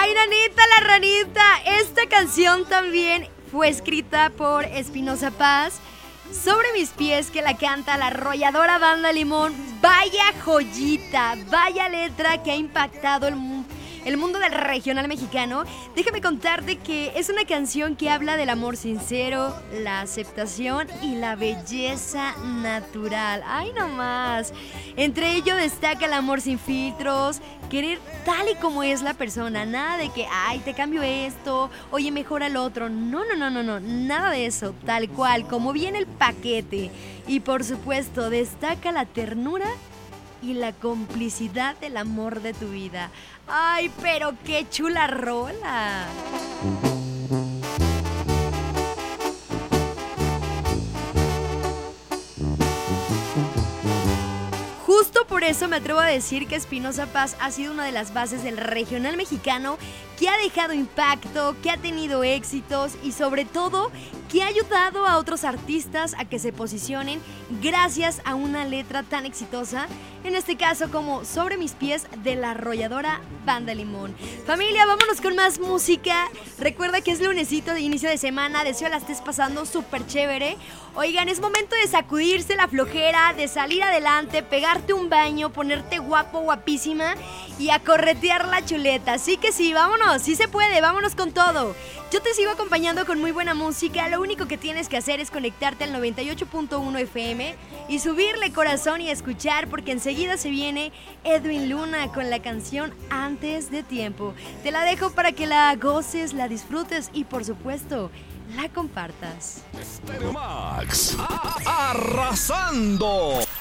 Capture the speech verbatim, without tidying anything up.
Ay, nanita la ranita, esta canción también fue escrita por Espinoza Paz. Sobre mis pies, que la canta la arrolladora Banda Limón. Vaya joyita, vaya letra que ha impactado el mundo. El mundo del regional mexicano. Déjame contarte que es una canción que habla del amor sincero, la aceptación y la belleza natural. ¡Ay, no más! Entre ello destaca el amor sin filtros, querer tal y como es la persona. Nada de que, ay, te cambio esto, oye, mejora el otro. No, no, no, no, no, nada de eso. Tal cual, como viene el paquete. Y por supuesto, destaca la ternura y la complicidad del amor de tu vida. ¡Ay, pero qué chula rola! Justo por eso me atrevo a decir que Espinoza Paz ha sido una de las bases del regional mexicano, que ha dejado impacto, que ha tenido éxitos y sobre todo que ha ayudado a otros artistas a que se posicionen gracias a una letra tan exitosa, en este caso como Sobre mis pies, de la arrolladora Banda Limón. Familia, vámonos con más música. Recuerda que es lunesito de inicio de semana, deseo la estés pasando súper chévere. Oigan, es momento de sacudirse la flojera, de salir adelante, pegarte un baño, ponerte guapo, guapísima y a corretear la chuleta. Así que sí, vámonos, sí se puede, vámonos con todo. Yo te sigo acompañando con muy buena música. Lo único que tienes que hacer es conectarte al noventa y ocho punto uno F M y subirle corazón y escuchar, porque enseguida se viene Edwin Luna con la canción Antes de Tiempo. Te la dejo para que la goces, la disfrutes y por supuesto la compartas. Stereo Max, arrasando.